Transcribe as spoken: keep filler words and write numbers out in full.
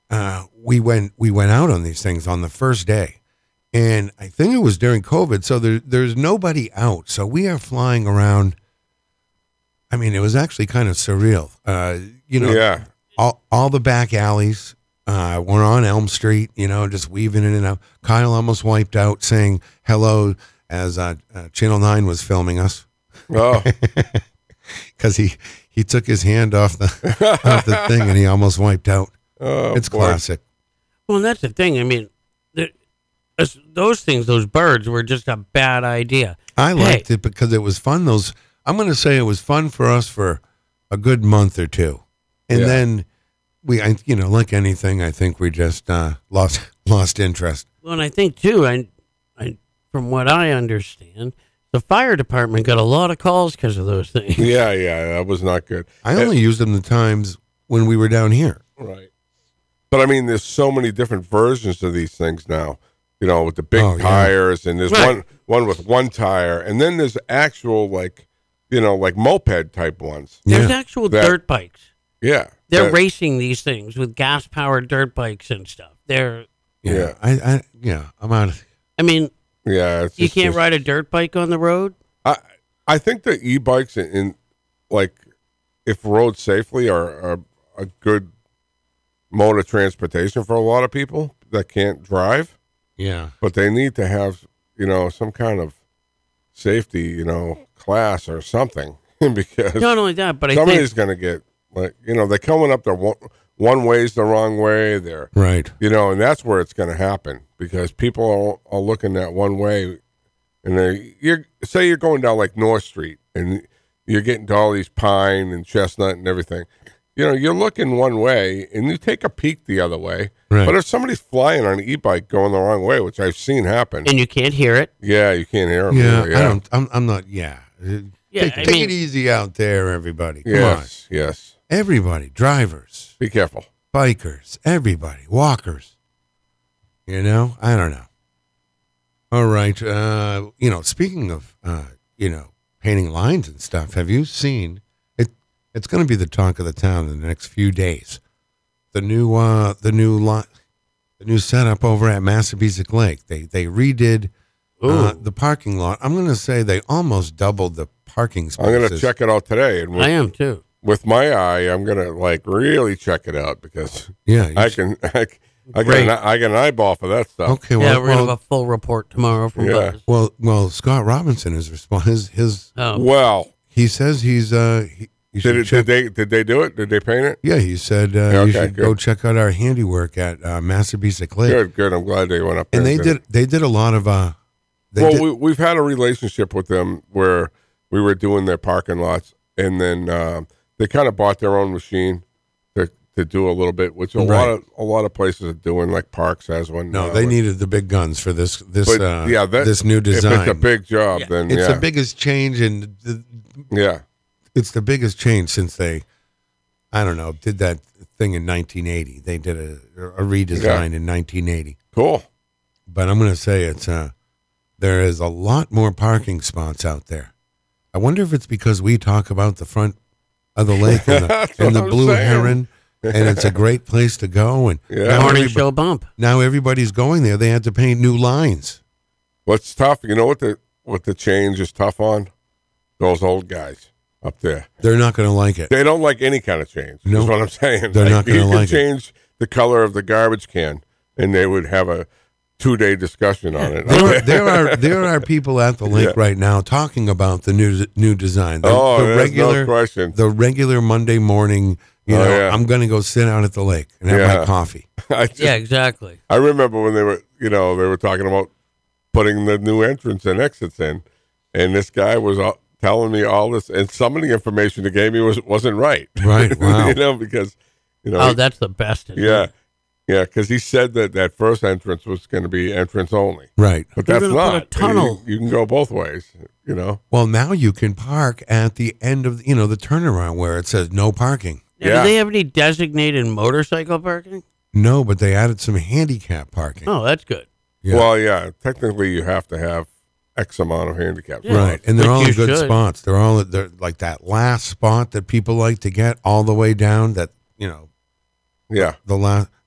uh, we went we went out on these things on the first day. And I think it was during COVID, so there, there's nobody out. So we are flying around. I mean, it was actually kind of surreal. Uh, you know, yeah. all, all the back alleys. Uh, we're on Elm Street, you know, just weaving in and out. Kyle almost wiped out saying hello as uh, uh, Channel nine was filming us. Oh. Because he, he took his hand off the off the thing and he almost wiped out. Oh, it's boy. classic. Well, and that's the thing. I mean, there, as- those things, those birds were just a bad idea. I liked Hey. it because it was fun. Those I'm going to say it was fun for us for a good month or two. And Yeah. then we, I, you know, like anything, I think we just uh, lost lost interest. Well, and I think, too, I, I, from what I understand, the fire department got a lot of calls because of those things. Yeah, yeah, that was not good. I only Uh, used them the times when we were down here. Right. But I mean, there's so many different versions of these things now. You know, with the big Oh, yeah. tires, and there's Right. one one with one tire, and then there's actual like, you know, like moped type ones. There's Yeah. actual That- dirt bikes. Yeah, They're That- racing these things with gas-powered dirt bikes and stuff. They're, Yeah, Yeah. I, I, yeah, I'm out. Of, I mean, Yeah, it's you just- can't just- ride a dirt bike on the road. I I think the e-bikes in, in like if rode safely are, are a good mode of transportation for a lot of people that can't drive, yeah, but they need to have, you know, some kind of safety, you know, class or something because Not only that, but I somebody's think going to get like, you know, they're coming up there one, one way's the wrong way. They're, right. you know, and that's where it's going to happen because people are, are looking at one way, and they you're say you're going down like North Street, and you're getting to all these Pine and Chestnut and everything. You know, you're looking one way, and you take a peek the other way. Right. But if somebody's flying on an e-bike going the wrong way, which I've seen happen, and you can't hear it. yeah, you can't hear them. Yeah, either, I don't. I'm. I'm not. Yeah. Yeah, take I take mean- it easy out there, everybody. Come Yes, yes. on, everybody. Drivers, Be careful. bikers, everybody, walkers. You know, I don't know. All right. Uh, you know, speaking of, uh, you know, painting lines and stuff, have you seen it? It's going to be the talk of the town in the next few days. The new, uh, the new lot, the new setup over at Massapequa Lake. They they redid uh, the parking lot. I'm going to say they almost doubled the parking I'm spaces. going to check it out today, and with, I am too. with my eye, I'm going to like really check it out because Yeah. you I should- can I, I got Great. an, I got an eyeball for that stuff. Okay. Well, yeah, we're well, gonna have a full report tomorrow from Yeah. Buzz. well, well, Scott Robinson is respond. His his Oh, Well, he says he's uh. He, you should did it? check- Did they? Did they do it? Did they paint it? Yeah, he said uh, Yeah, you okay, should go good. check out our handiwork at uh, Massapequa Lake. Good, good. I'm glad they went up there. And they and did they did a lot of uh. They well, did, we, we've had a relationship with them where we were doing their parking lots, and then um, they kind of bought their own machine to to do a little bit, which a lot Right. of a lot of places are doing. Like Parks has one. no, uh, they with- needed the big guns for this this But uh, yeah, that, this new design. If it's a big job, Yeah. then It's yeah, the biggest change in the, yeah. it's the biggest change since they, I don't know, did that thing in nineteen eighty. They did a, a redesign in nineteen eighty. Cool. But I'm going to say it's uh, there is a lot more parking spots out there. I wonder if it's because we talk about the front of the lake and the, That's and the what I'm blue saying. heron, and it's a great place to go. And Yeah. now, morning everybo- show bump. now everybody's going there. They had to paint new lines. What's tough? You know what the what the change is tough on? Those old guys up there. They're not going to like it. They don't like any kind of change. No. Is what I'm saying. They're Like, not gonna you could like it. change the color of the garbage can, and they would have a two day discussion on it. There are, there are there are people at the lake Yeah. right now talking about the new new design. The, Oh, the there's regular no question. the regular Monday morning. You Oh, know, yeah. I'm going to go sit out at the lake and have Yeah. my coffee. I, just, Yeah, exactly. I remember when they were, you know, they were talking about putting the new entrance and exits in, and this guy was all, telling me all this, and some of the information they gave me was wasn't right. Right, wow. you know, because you know, Oh, that's the best. isn't yeah, it? yeah, because he said that that first entrance was going to be entrance only, Right. but They're that's gonna put not. a tunnel. You, you can go both ways. You know. Well, now you can park at the end of you know the turnaround where it says no parking. Now, Yeah. Do they have any designated motorcycle parking? No, but they added some handicap parking. Oh, that's good. Yeah. Well, yeah, technically you have to have X amount of handicaps. Yeah. Right, and they're But all you in good should. spots. They're all they're like that last spot that people like to get all the way down. That you know Yeah. the last.